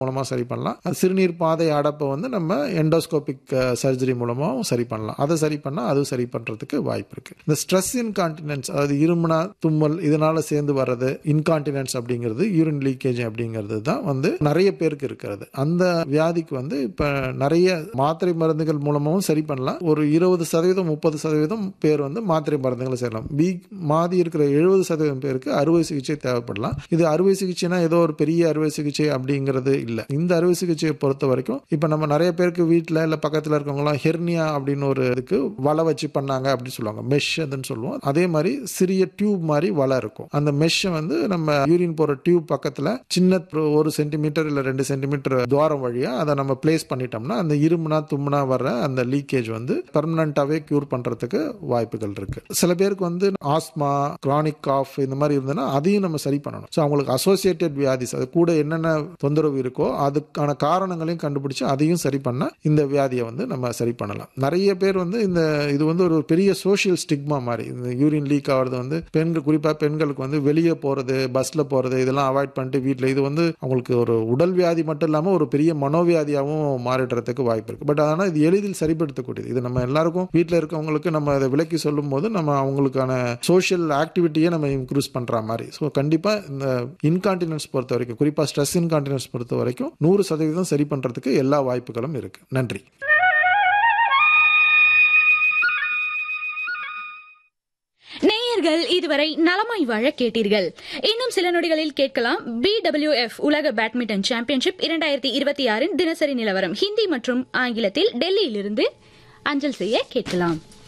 மூலமா சரி பண்ணலாம். அது சிறுநீர் பாதை அடைப்பை வந்து நம்ம எண்டோஸ்கோபிக் சர்ஜரி மூலமாவும் சரி பண்ணலாம். அதை சரி பண்ணா அது சரி பண்றதுக்கு வாய்ப்பு இருக்கு. இந்த ஸ்ட்ரெஸ் இன்கான்டினன்ஸ், அதாவது இருமுனா தும்மல் இதனால சேர்ந்து வர்றது இன்கான்டினன்ஸ் அப்படிங்கிறது, யூரின் லீக்கேஜ் அப்படிங்கிறது தான் வந்து நிறைய பேருக்கு இருக்கிறது. அந்த வியாதிக்கு வந்து இப்ப நிறைய மாத்திரை மருந்துகள் மூலமாவும் சரி பண்ணலாம். ஒரு 20% 30% பேர் வந்து மாத்திரை மருந்துகளை செய்யலாம். மாதி இருக்கிற 70% பேருக்கு அறுவை சிகிச்சை தேவைப்படலாம். இது அறுவை சிகிச்சைனா ஏதோ ஒரு பெரிய அறுவை சிகிச்சை அப்படிங்கிறது இல்ல. இந்த அறுவை சிகிச்சையை பொறுத்த வரைக்கும் இப்ப நம்ம நிறைய பேருக்கு வீட்டுல இல்ல பக்கத்துல இருக்கவங்க ஹெர்னியா அப்படின்னு ஒரு இதுக்கு வலை வச்சு பண்ணாங்க அப்படின்னு சொல்லுவாங்க. மெஷ் அதுன்னு சொல்லுவோம். அதே மாதிரி சிறிய டியூப் மாதிரி வலை இருக்கும். அந்த மெஷ் வந்து நம்ம யூரின் போற டியூப் பக்கத்துல சின்ன 1 சென்டிமீட்டர் இல்ல 2 சென்டிமீட்டர் துவாரம் வழியா அதை நம்ம பிளேஸ் பண்ணிட்டோம்னா அந்த இருமுனா தும்முனா வர்ற அந்த லீக்கேஜ் வந்து பெர்மனண்டாவே கியூர் பண்றதுக்கு வாய்ப்புகள் இருக்கு. சில பேருக்கு வந்து ஆஸ்மா, கிரானிக் காஃப் இந்த மாதிரி இருந்ததுன்னா அதையும் நம்ம சரி பண்ணணும். ஸோ அவங்களுக்கு அசோசியேட்டட் வியாதிஸ், அது கூட என்னென்ன தொந்தரவு இருக்கோ அதுக்கான காரணங்களையும் கண்டுபிடிச்சு அதையும் சரி பண்ண இந்த வியாதியை வந்து நம்ம சரி பண்ணலாம். நிறைய பேர் வந்து இது வந்து ஒரு பெரிய சோஷியல் ஸ்டிக்மா மாதிரி. இந்த யூரின் லீக் ஆகிறது வந்து பெண்கள், குறிப்பா பெண்களுக்கு வந்து வெளியே போறது, பஸ்ல போறது இதெல்லாம் அவாய்ட் பண்ணிட்டு வீட்டில் இது வந்து அவங்களுக்கு ஒரு உடல் வியாதி மட்டும் இல்லாமல் ஒரு பெரிய மனோவியாதியாகவும் மாறிடுறதுக்கு வாய்ப்பு இருக்கு. பட் ஆனால் இது எளிதில் சரிப்படுத்தக்கூடியது. இது நம்ம எல்லாருக்கும் வீட்டில் இருக்கவங்களுக்கு நம்ம அதை விலக்கி சொல்லும் போது நம்ம அவங்களுக்கான சோஷியல் ஆக்டிவிட்டியை நம்ம இன்க்ரூஸ் பண்ற மாதிரி. ஸோ கண்டிப்பா இந்த இன்கான்டினன்ஸ் பொறுத்த வரைக்கும், குறிப்பா ஸ்ட்ரெஸ் இன்கான்டினன்ஸ் பொறுத்த வரைக்கும் 100% சரி பண்றதுக்கு எல்லா வாய்ப்புகளும் இருக்கு. நன்றி. நேயர்கள் இதுவரை நலமாய் வாழ கேட்டீர்கள். இன்னும் சில நொடிகளில் கேட்கலாம் BWF உலக பேட்மிண்டன் சாம்பியன்ஷிப் 2026 தினசரி நிலவரம். ஹிந்தி மற்றும் ஆங்கிலத்தில் டெல்லியிலிருந்து அஞ்சல் செய்ய கேட்கலாம்.